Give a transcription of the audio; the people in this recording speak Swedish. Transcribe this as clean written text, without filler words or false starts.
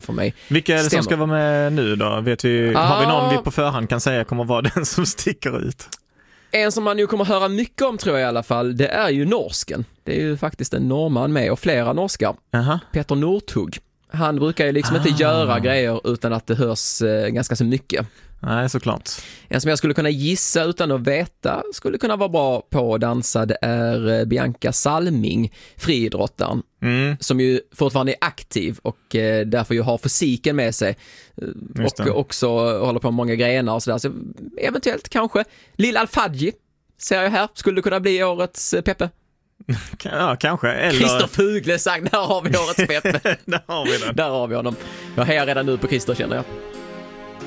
för mig. Vilka är det Stämmer. som ska vara med nu då? Har vi någon vi på förhand kan säga kommer vara den som sticker ut? En som man nu kommer höra mycket om tror jag i alla fall, det är ju norsken. Det är ju faktiskt en norrman med och flera norskar. Petter Northug. Han brukar ju liksom inte göra grejer utan att det hörs ganska så mycket. Nej, såklart. En som jag skulle kunna gissa utan att veta skulle kunna vara bra på att dansa, det är Bianca Salming, friidrottaren, som ju fortfarande är aktiv och därför ju har fysiken med sig och också håller på med många grenar och sådär. Så eventuellt kanske Lil Al-Fadji ser jag här, skulle kunna bli årets Peppe. Ja, kanske. Eller... Christer Fuglesang, där har vi årets Peppe. Där har vi den. Där har vi honom. Jag hejar redan nu på Christer, känner jag.